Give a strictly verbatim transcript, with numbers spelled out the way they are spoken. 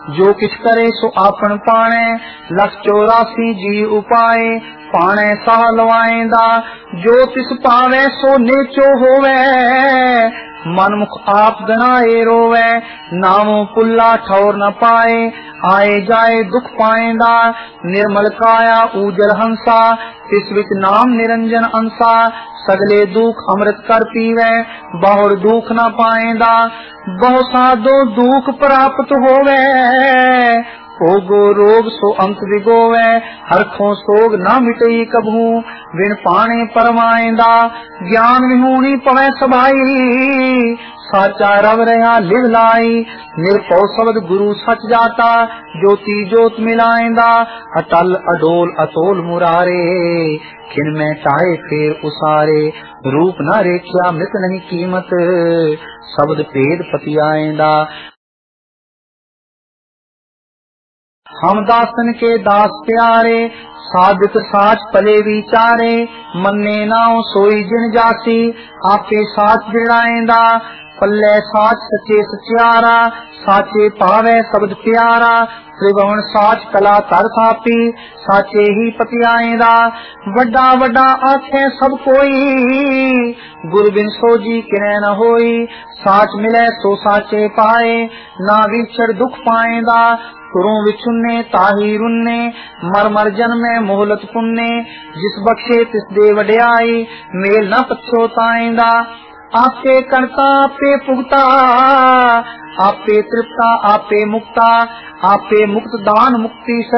जो किछ करे सो आपन पाणे, लख चौरासी जी उपाय पाणे साह लवाएंदा। जो तिस पावे सो नेचो होवे, मनमुख आप गनाए रोवे। नामो पुल्ला ठौर न पाए, आए जाए दुख पाएंदा। निर्मल काया ऊजल हंसा, तिस विच नाम निरंजन अंसा। सगले दुख अमृत कर पीवे, बहुर दुख न पाएंदा। बहु साधो दुख प्राप्त होवे, होगो रोग सो अंत विगोवे। हरखों सोग न मिटई कभू, बिन पाने परमाएंदा। ज्ञान विहूणी पवै सभाई, साचा रव रहा लिव लाई। निरपौ शब्द गुरु सच जाता, ज्योति ज्योत मिलाएंदा। अटल अडोल अतोल मुरारे, खिन में चाहे फेर उसारे। रूप न रेख्या मृत नहीं कीमत, शब्द पेद पतियाएंदा। हम दासन के दास प्यारे, साधिक साच पले विचारे। मन्ने नाव सोई जिन जासी, आपे साच जिड़ाएंदा। पल्ले साच सचे सचियारा, साचे पावे शब्द प्यारा। त्रिभुवन साच कला कर थापी, साचे ही पतियाएंदा। वड्डा वड्डा आखे सब कोई, गुरु बिन सोजी किने न होई। साच मिले सो साचे पाए, ना विछड़ दुख पाएंदा। तुरों विचुन्ने ताही रुन्ने, मर मर जन्मे मोहलत पुन्ने। जिस बख्शे तिस दे वड्याई, मेल न पछोताएंदा। आपे करता आपे पुगता, आपे तृप्ता आपे मुक्ता। आपे मुक्त दान मुक्ति